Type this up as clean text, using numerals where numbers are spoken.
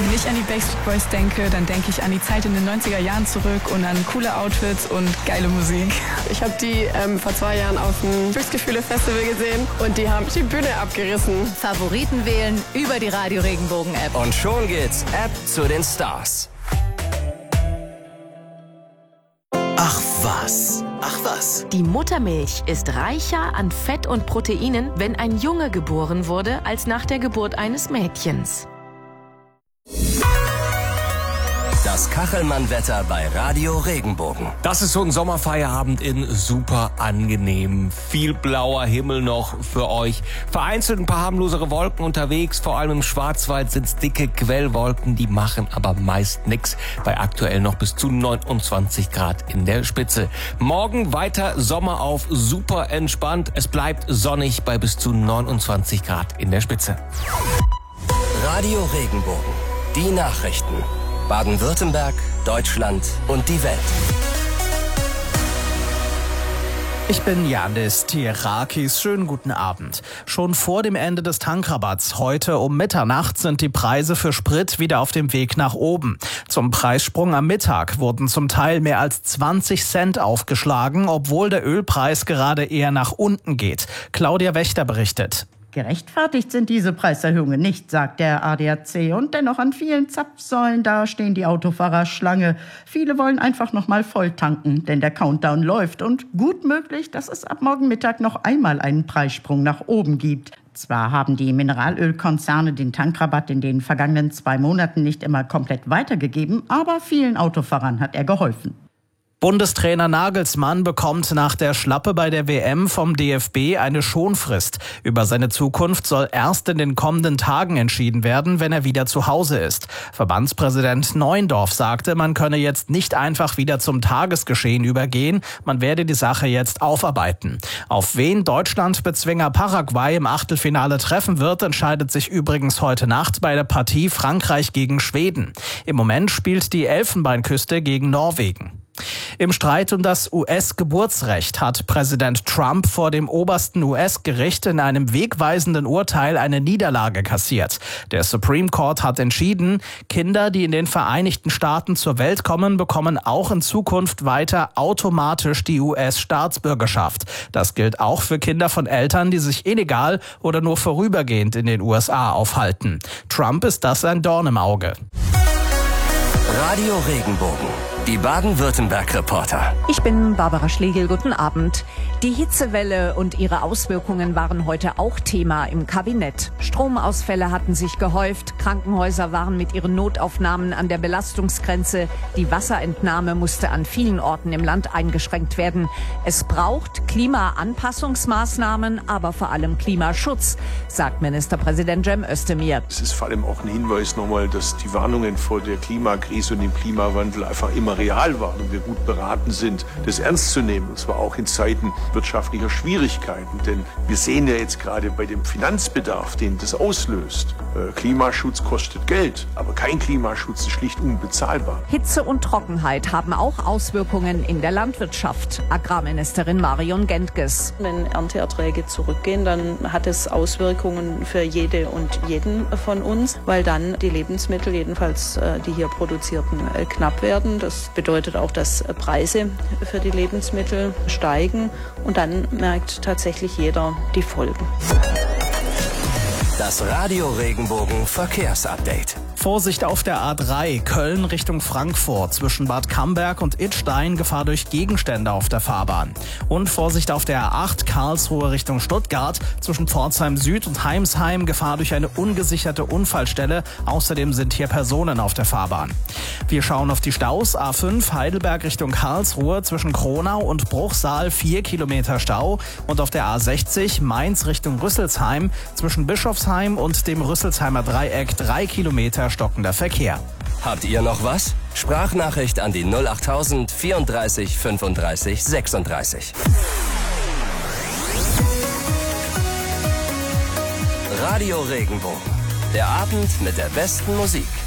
Wenn ich an die Backstreet Boys denke, dann denke ich an die Zeit in den 90er Jahren zurück und an coole Outfits und geile Musik. Ich habe die vor 2 Jahren auf dem Glücksgefühle-Festival gesehen und die haben die Bühne abgerissen. Favoriten wählen über die Radio Regenbogen App. Und schon geht's App zu den Stars. Ach was. Ach was. Die Muttermilch ist reicher an Fett und Proteinen, wenn ein Junge geboren wurde, als nach der Geburt eines Mädchens. Das Kachelmann-Wetter bei Radio Regenbogen. Das ist so ein Sommerfeierabend in super angenehm. Viel blauer Himmel noch für euch. Vereinzelt ein paar harmlosere Wolken unterwegs. Vor allem im Schwarzwald sind's dicke Quellwolken. Die machen aber meist nix. Bei aktuell noch bis zu 29 Grad in der Spitze. Morgen weiter Sommer auf, super entspannt. Es bleibt sonnig bei bis zu 29 Grad in der Spitze. Radio Regenbogen. Die Nachrichten. Baden-Württemberg, Deutschland und die Welt. Ich bin Janis Tierakis. Schönen guten Abend. Schon vor dem Ende des Tankrabatts heute um Mitternacht sind die Preise für Sprit wieder auf dem Weg nach oben. Zum Preissprung am Mittag wurden zum Teil mehr als 20 Cent aufgeschlagen, obwohl der Ölpreis gerade eher nach unten geht. Claudia Wächter berichtet. Gerechtfertigt sind diese Preiserhöhungen nicht, sagt der ADAC. Und dennoch an vielen Zapfsäulen, da stehen die Autofahrer Schlange. Viele wollen einfach noch mal voll tanken, denn der Countdown läuft. Und gut möglich, dass es ab morgen Mittag noch einmal einen Preissprung nach oben gibt. Zwar haben die Mineralölkonzerne den Tankrabatt in den vergangenen 2 Monaten nicht immer komplett weitergegeben, aber vielen Autofahrern hat er geholfen. Bundestrainer Nagelsmann bekommt nach der Schlappe bei der WM vom DFB eine Schonfrist. Über seine Zukunft soll erst in den kommenden Tagen entschieden werden, wenn er wieder zu Hause ist. Verbandspräsident Neuendorf sagte, man könne jetzt nicht einfach wieder zum Tagesgeschehen übergehen. Man werde die Sache jetzt aufarbeiten. Auf wen Deutschland-Bezwinger Paraguay im Achtelfinale treffen wird, entscheidet sich übrigens heute Nacht bei der Partie Frankreich gegen Schweden. Im Moment spielt die Elfenbeinküste gegen Norwegen. Im Streit um das US-Geburtsrecht hat Präsident Trump vor dem obersten US-Gericht in einem wegweisenden Urteil eine Niederlage kassiert. Der Supreme Court hat entschieden, Kinder, die in den Vereinigten Staaten zur Welt kommen, bekommen auch in Zukunft weiter automatisch die US-Staatsbürgerschaft. Das gilt auch für Kinder von Eltern, die sich illegal oder nur vorübergehend in den USA aufhalten. Trump ist das ein Dorn im Auge. Radio Regenbogen. Die Baden-Württemberg-Reporter. Ich bin Barbara Schlegel, guten Abend. Die Hitzewelle und ihre Auswirkungen waren heute auch Thema im Kabinett. Stromausfälle hatten sich gehäuft, Krankenhäuser waren mit ihren Notaufnahmen an der Belastungsgrenze, die Wasserentnahme musste an vielen Orten im Land eingeschränkt werden. Es braucht Klimaanpassungsmaßnahmen, aber vor allem Klimaschutz, sagt Ministerpräsident Cem Özdemir. Es ist vor allem auch ein Hinweis nochmal, dass die Warnungen vor der Klimakrise und dem Klimawandel einfach immer real waren und wir gut beraten sind, das ernst zu nehmen, und zwar auch in Zeiten wirtschaftlicher Schwierigkeiten. Denn wir sehen ja jetzt gerade bei dem Finanzbedarf, den das auslöst, Klimaschutz kostet Geld, aber kein Klimaschutz ist schlicht unbezahlbar. Hitze und Trockenheit haben auch Auswirkungen in der Landwirtschaft. Agrarministerin Marion Gentges. Wenn Ernteerträge zurückgehen, dann hat es Auswirkungen für jede und jeden von uns, weil dann die Lebensmittel, jedenfalls die hier produzierten, knapp werden. Das bedeutet auch, dass Preise für die Lebensmittel steigen und dann merkt tatsächlich jeder die Folgen. Das Radio Regenbogen Verkehrsupdate. Vorsicht auf der A3 Köln Richtung Frankfurt zwischen Bad Camberg und Idstein, Gefahr durch Gegenstände auf der Fahrbahn. Und Vorsicht auf der A8 Karlsruhe Richtung Stuttgart zwischen Pforzheim Süd und Heimsheim, Gefahr durch eine ungesicherte Unfallstelle. Außerdem sind hier Personen auf der Fahrbahn. Wir schauen auf die Staus. A5 Heidelberg Richtung Karlsruhe zwischen Kronau und Bruchsal 4 Kilometer Stau. Und auf der A60 Mainz Richtung Rüsselsheim zwischen Bischofsheim und dem Rüsselsheimer Dreieck 3 Kilometer stockender Verkehr. Habt ihr noch was? Sprachnachricht an die 08000 34 35 36. Radio Regenbogen. Der Abend mit der besten Musik.